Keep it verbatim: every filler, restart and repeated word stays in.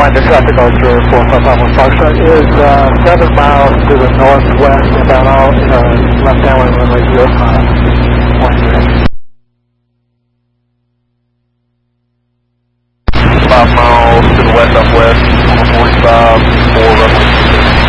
Find the traffic Archer four five five one Foxtrot is uh, seven miles to the northwest, about all uh, left downwind runway zero five. Five miles to the west southwest, forty-five, four runway